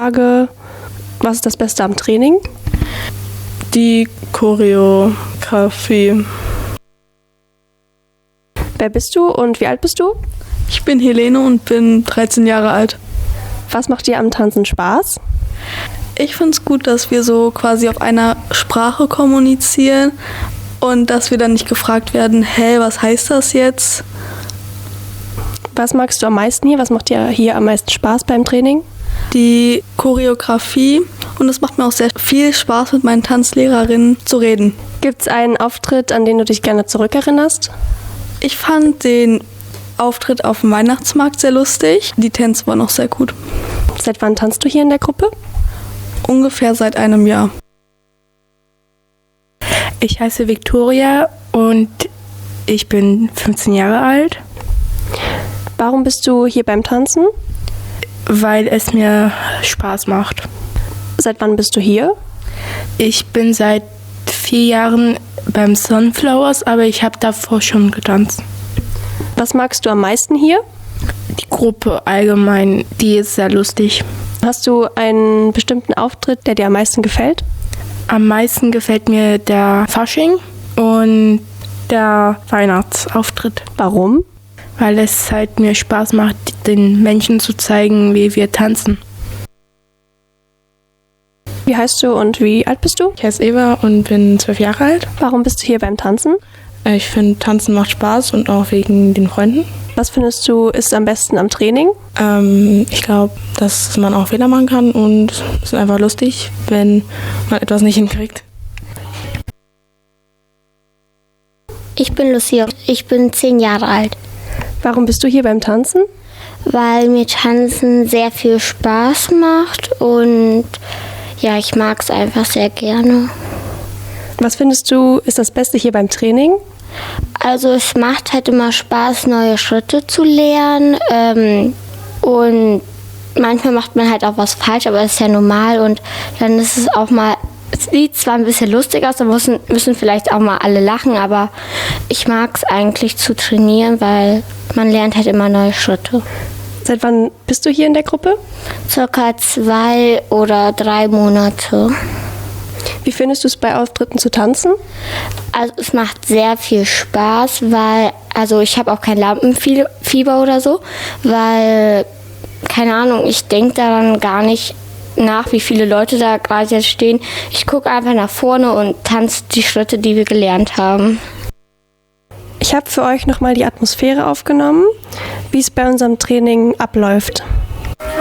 Frage, was ist das Beste am Training? Die Choreografie. Wer bist du und wie alt bist du? Ich bin Helene und bin 13 Jahre alt. Was macht dir am Tanzen Spaß? Ich finde es gut, dass wir so quasi auf einer Sprache kommunizieren und dass wir dann nicht gefragt werden, hey, was heißt das jetzt? Was magst du am meisten hier? Was macht dir hier am meisten Spaß beim Training? Die Choreografie, und es macht mir auch sehr viel Spaß, mit meinen Tanzlehrerinnen zu reden. Gibt es einen Auftritt, an den du dich gerne zurückerinnerst? Ich fand den Auftritt auf dem Weihnachtsmarkt sehr lustig. Die Tänze waren auch sehr gut. Seit wann tanzt du hier in der Gruppe? Ungefähr seit einem Jahr. Ich heiße Victoria und ich bin 15 Jahre alt. Warum bist du hier beim Tanzen? Weil es mir Spaß macht. Seit wann bist du hier? Ich bin seit 4 Jahren beim Sunflowers, aber ich habe davor schon getanzt. Was magst du am meisten hier? Die Gruppe allgemein, die ist sehr lustig. Hast du einen bestimmten Auftritt, der dir am meisten gefällt? Am meisten gefällt mir der Fasching und der Weihnachtsauftritt. Warum? Weil es halt mir Spaß macht, den Menschen zu zeigen, wie wir tanzen. Wie heißt du und wie alt bist du? Ich heiße Eva und bin 12 Jahre alt. Warum bist du hier beim Tanzen? Ich finde, Tanzen macht Spaß und auch wegen den Freunden. Was findest du ist am besten am Training? Ich glaube, dass man auch Fehler machen kann und es ist einfach lustig, wenn man etwas nicht hinkriegt. Ich bin Lucia, ich bin 10 Jahre alt, Warum bist du hier beim Tanzen? weil mir Tanzen sehr viel Spaß macht und ja, ich mag es einfach sehr gerne. Was findest du ist das Beste hier beim Training? Also es macht halt immer Spaß, neue Schritte zu lernen und manchmal macht man halt auch was falsch, aber das ist ja normal und dann ist es auch mal, es sieht zwar ein bisschen lustig aus, da müssen vielleicht auch mal alle lachen, aber ich mag es eigentlich zu trainieren, weil man lernt halt immer neue Schritte. Seit wann bist du hier in der Gruppe? Circa 2 oder 3 Monate. Wie findest du es bei Auftritten zu tanzen? Also es macht sehr viel Spaß, weil, also ich habe auch kein Lampenfieber oder so, weil, keine Ahnung, ich denke daran gar nicht nach, wie viele Leute da gerade jetzt stehen. Ich gucke einfach nach vorne und tanze die Schritte, die wir gelernt haben. Ich habe für euch nochmal die Atmosphäre aufgenommen, wie es bei unserem Training abläuft.